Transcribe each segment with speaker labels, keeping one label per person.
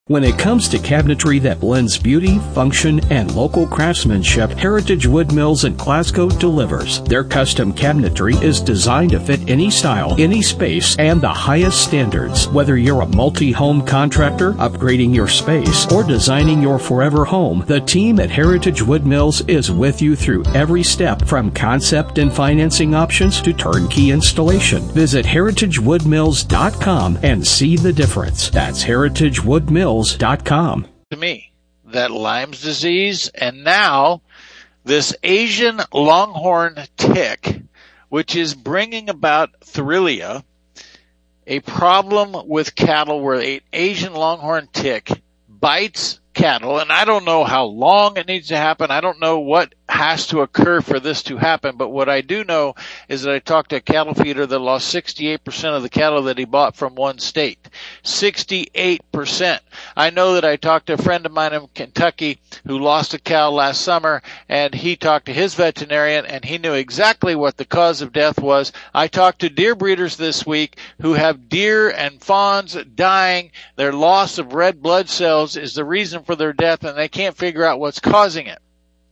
Speaker 1: When it comes to cabinetry that blends beauty, function, and local craftsmanship, Heritage Wood Mills in Glasgow delivers. Their custom cabinetry is designed to fit any style, any space, and the highest standards. Whether you're a multi-home contractor, upgrading your space, or designing your forever home, the team at Heritage Wood Mills is with you through every step, from concept and financing options to turnkey installation. Visit heritagewoodmills.com and see the difference. That's heritagewoodmills.com.
Speaker 2: To me, that Lyme's disease, and now this Asian longhorn tick, which is bringing about Therilia, a problem with cattle where an Asian longhorn tick bites cattle, and I don't know how long it needs to happen. I don't know what has to occur for this to happen, but what I do know is that I talked to a cattle feeder that lost 68% of the cattle that he bought from one state. 68%. I know that I talked to a friend of mine in Kentucky who lost a cow last summer, and he talked to his veterinarian, and he knew exactly what the cause of death was. I talked to deer breeders this week who have deer and fawns dying. Their loss of red blood cells is the reason for their death, and they can't figure out what's causing it.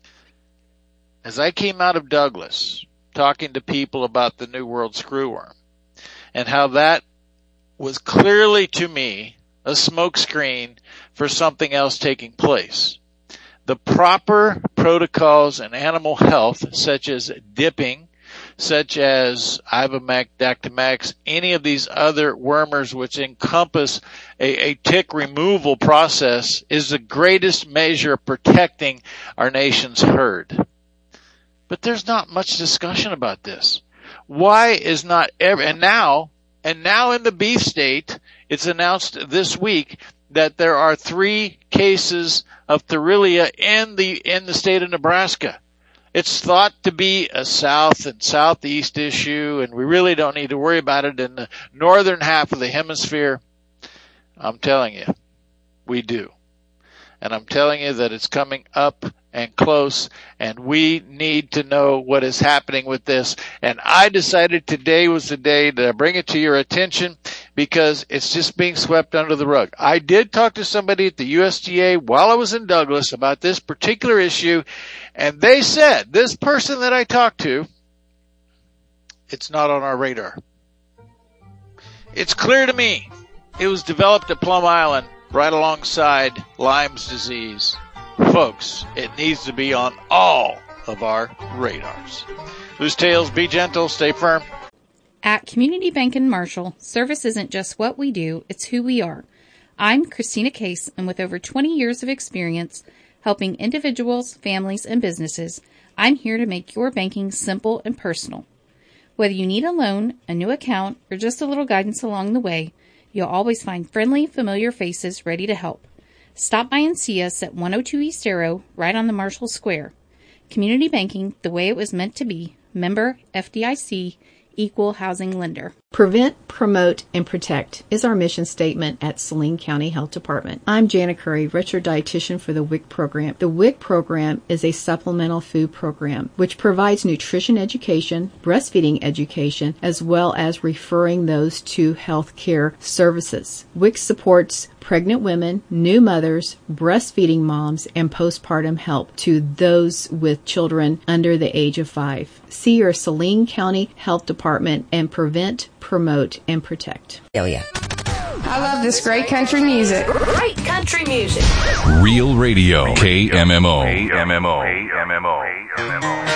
Speaker 2: As I came out of Douglas, talking to people about the New World screwworm, and how that was clearly to me a smokescreen for something else taking place. The proper protocols in animal health, such as dipping, such as Ivermectin, Dactomax, any of these other wormers which encompass a tick removal process, is the greatest measure of protecting our nation's herd. But there's not much discussion about this. Why is not and now in the beef state, it's announced this week that there are 3 cases of Therilia in the state of Nebraska. It's thought to be a south and southeast issue, and we really don't need to worry about it in the northern half of the hemisphere. I'm telling you, we do. And I'm telling you that it's coming up and close, and we need to know what is happening with this. And I decided today was the day to bring it to your attention because it's just being swept under the rug. I did talk to somebody at the USDA while I was in Douglas about this particular issue, and they said, this person that I talked to, it's not on our radar. It's clear to me it was developed at Plum Island right alongside Lyme's disease. Folks, it needs to be on all of our radars. Loose tails, be gentle, stay firm.
Speaker 3: At Community Bank in Marshall, service isn't just what we do, it's who we are. I'm Christina Case, and with over 20 years of experience helping individuals, families, and businesses, I'm here to make your banking simple and personal. Whether you need a loan, a new account, or just a little guidance along the way, you'll always find friendly, familiar faces ready to help. Stop by and see us at 102 East Arrow, right on the Marshall Square. Community banking, the way it was meant to be. Member FDIC, equal housing lender.
Speaker 4: Prevent, promote, and protect is our mission statement at Saline County Health Department. I'm Jana Curry, registered dietitian for the WIC program. The WIC program is a supplemental food program which provides nutrition education, breastfeeding education, as well as referring those to health care services. WIC supports pregnant women, new mothers, breastfeeding moms, and postpartum help to those with children under the age of 5. See your Saline County Health Department and prevent, promote, and protect.
Speaker 5: Oh, yeah.
Speaker 6: I love this great country music.
Speaker 7: Great country music.
Speaker 8: Real Radio. KMMO.